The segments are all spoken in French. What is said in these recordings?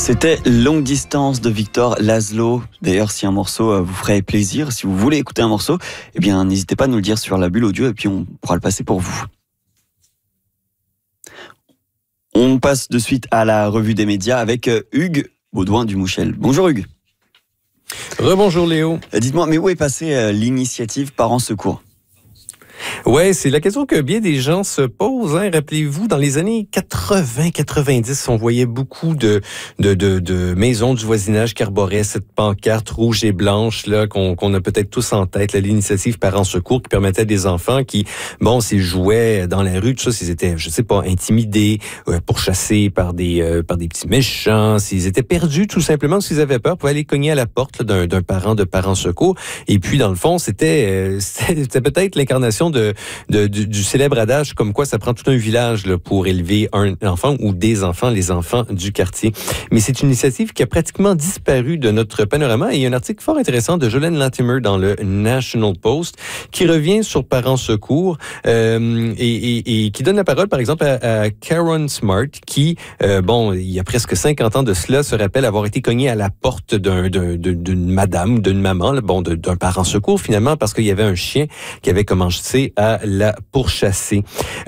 C'était Longue Distance de Victor Laszlo. D'ailleurs, si un morceau vous ferait plaisir, si vous voulez écouter un morceau, eh bien, n'hésitez pas à nous le dire sur la bulle audio et puis on pourra le passer pour vous. On passe de suite à la revue des médias avec Hugues Baudouin du Mouchel. Bonjour Hugues. Rebonjour Léo. Dites-moi, mais où est passée l'initiative Parents Secours ? Ouais, c'est la question que bien des gens se posent. Rappelez-vous, dans les années 80-90, on voyait beaucoup de maisons du voisinage qui arboraient cette pancarte rouge et blanche là qu'on a peut-être tous en tête, là, l'initiative Parents Secours, qui permettait à des enfants qui, s'ils jouaient dans la rue, tout ça, s'ils étaient, intimidés, pourchassés par des petits méchants, s'ils étaient perdus, tout simplement, s'ils avaient peur, pouvaient aller cogner à la porte là, d'un parent de Parents Secours. Et puis, dans le fond, c'était peut-être l'incarnation du célèbre adage comme quoi ça prend tout un village là, pour élever un enfant ou des enfants, les enfants du quartier. Mais c'est une initiative qui a pratiquement disparu de notre panorama et il y a un article fort intéressant de Jolene Latimer dans le National Post qui revient sur Parents Secours et qui donne la parole par exemple à Karen Smart qui, il y a presque 50 ans de cela, se rappelle avoir été cogné à la porte d'une madame, d'une maman, d'un parent secours finalement parce qu'il y avait un chien qui avait commencé à la pourchasser.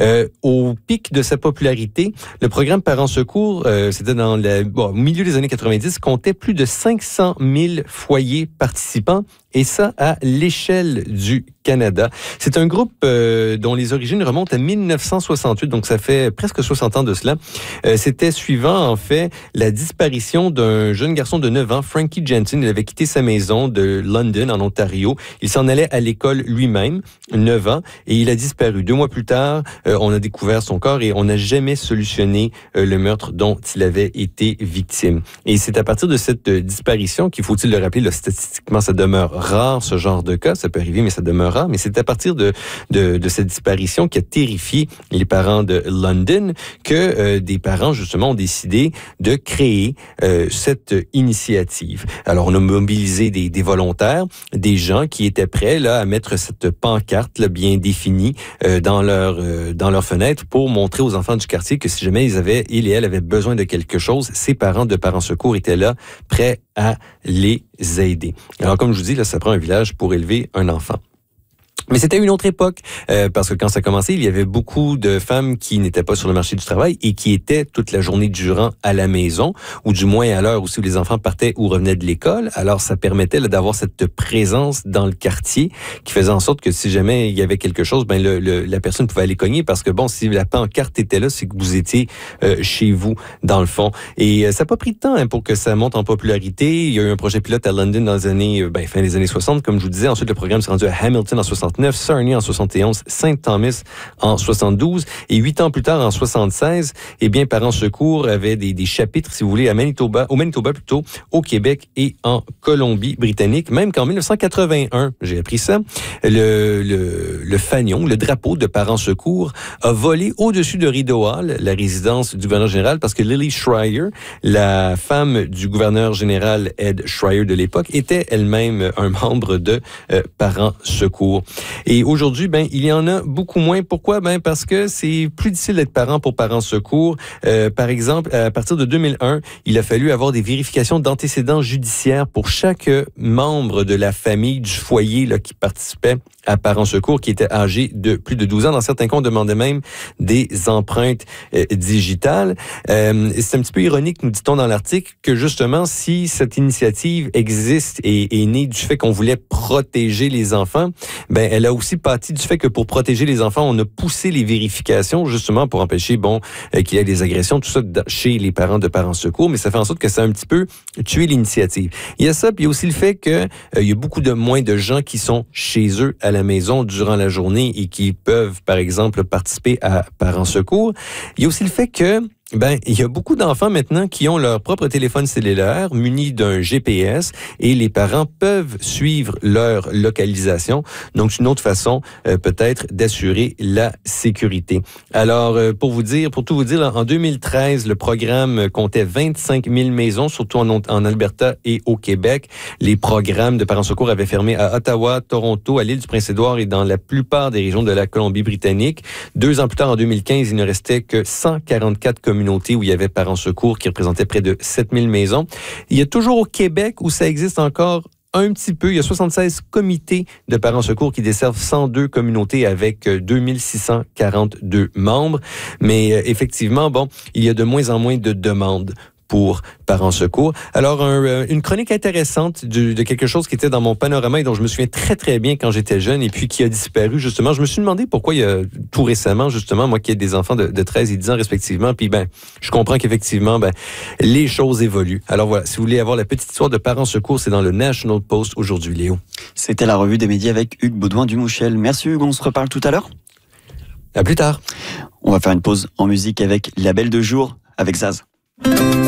Au pic de sa popularité, le programme Parents Secours, c'était au milieu des années 90, comptait plus de 500 000 foyers participants, et ça à l'échelle du Canada. C'est un groupe dont les origines remontent à 1968, donc ça fait presque 60 ans de cela. C'était suivant, en fait, la disparition d'un jeune garçon de 9 ans, Frankie Jensen. Il avait quitté sa maison de London, en Ontario. Il s'en allait à l'école lui-même, 9 ans, et il a disparu. 2 mois plus tard, on a découvert son corps et on n'a jamais solutionné le meurtre dont il avait été victime. Et c'est à partir de cette disparition qu'il faut-il le rappeler, là, statistiquement, ça demeure rare, ce genre de cas. Ça peut arriver, mais ça demeure rare. Mais c'est à partir de cette disparition qui a terrifié les parents de London que des parents, justement, ont décidé de créer cette initiative. Alors, on a mobilisé des volontaires, des gens qui étaient prêts là à mettre cette pancarte là, bien définie dans leur fenêtre pour montrer aux enfants du quartier que si jamais il et elle avaient besoin de quelque chose, ces parents de Parents Secours étaient là, prêts à les aider. Alors, comme je vous dis, là, ça prend un village pour élever un enfant. Mais c'était une autre époque, parce que quand ça a commencé, il y avait beaucoup de femmes qui n'étaient pas sur le marché du travail et qui étaient toute la journée durant à la maison, ou du moins à l'heure aussi où les enfants partaient ou revenaient de l'école. Alors, ça permettait là, d'avoir cette présence dans le quartier qui faisait en sorte que si jamais il y avait quelque chose, la personne pouvait aller cogner parce que si la pancarte était là, c'est que vous étiez chez vous, dans le fond. Et ça n'a pas pris de temps pour que ça monte en popularité. Il y a eu un projet pilote à London dans les années, fin des années 60, comme je vous disais. Ensuite, le programme s'est rendu à Hamilton en 69, Sarnia en 71, Saint Thomas en 72 et 8 ans plus tard, en 76, Parents Secours avait des chapitres, si vous voulez, au Manitoba plutôt, au Québec et en Colombie-Britannique. Même qu'en 1981, j'ai appris ça, le fanion, le drapeau de Parents Secours a volé au-dessus de Rideau Hall, la résidence du gouverneur général, parce que Lily Schreier, la femme du gouverneur général Ed Schreier de l'époque, était elle-même un membre de Parents Secours. Et aujourd'hui, il y en a beaucoup moins. Pourquoi? Parce que c'est plus difficile d'être parent pour Parents Secours. Par exemple, à partir de 2001, il a fallu avoir des vérifications d'antécédents judiciaires pour chaque membre de la famille, du foyer là, qui participait à Parents Secours, qui était âgé de plus de 12 ans. Dans certains cas, on demandait même des empreintes digitales. C'est un petit peu ironique, nous dit-on dans l'article, que justement, si cette initiative existe et est née du fait qu'on voulait protéger les enfants, elle a aussi parti du fait que pour protéger les enfants, on a poussé les vérifications justement pour empêcher qu'il y ait des agressions, tout ça chez les parents de Parents Secours, mais ça fait en sorte que ça a un petit peu tué l'initiative. Il y a ça, puis il y a aussi le fait que il y a beaucoup moins de gens qui sont chez eux à la maison durant la journée et qui peuvent, par exemple, participer à Parents Secours. Il y a aussi le fait que il y a beaucoup d'enfants maintenant qui ont leur propre téléphone cellulaire muni d'un GPS et les parents peuvent suivre leur localisation. Donc, c'est une autre façon peut-être d'assurer la sécurité. Alors, pour tout vous dire, en 2013, le programme comptait 25 000 maisons, surtout en Alberta et au Québec. Les programmes de Parents Secours avaient fermé à Ottawa, Toronto, à l'île du Prince-Édouard et dans la plupart des régions de la Colombie-Britannique. 2 ans plus tard, en 2015, il ne restait que 144 communautés communautés où il y avait Parents Secours qui représentait près de 7000 maisons. Il y a toujours au Québec où ça existe encore un petit peu. Il y a 76 comités de Parents Secours qui desservent 102 communautés avec 2642 membres. Mais effectivement, bon, il y a de moins en moins de demandes pour Parents Secours. Alors, une chronique intéressante de quelque chose qui était dans mon panorama et dont je me souviens très, très bien quand j'étais jeune et puis qui a disparu, justement. Je me suis demandé pourquoi il y a tout récemment, justement, moi qui ai des enfants de 13 et 10 ans respectivement, puis je comprends qu'effectivement, les choses évoluent. Alors voilà, si vous voulez avoir la petite histoire de Parents Secours, c'est dans le National Post aujourd'hui, Léo. C'était la revue des médias avec Hugues Baudouin-Dumouchel. Merci Hugues, on se reparle tout à l'heure. À plus tard. On va faire une pause en musique avec La Belle de Jour avec Zaz.